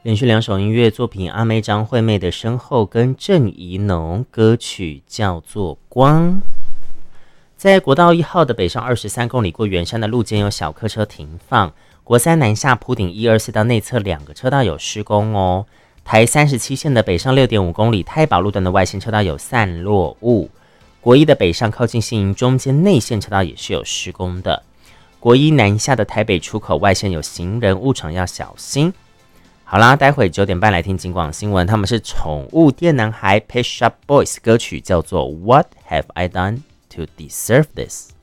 连续2首音乐作品，阿妹张惠妹的《身后》跟郑宜农，歌曲叫做《光》。在国道1号的北上23公里过圆山的路肩有小客车停放，国三南下埔顶1、2隧道内侧2个车道有施工哦。台37线的北上6.5公里太保路段的外线车道有散落物，国一的北上靠近新营中间内线车道也是有施工的。国一南下的台北出口外线有行人误闯，要小心。好啦，待会9点半来听警广新闻，他们是宠物店男孩 Pet Shop Boys， 歌曲叫做 What Have I Done to Deserve This。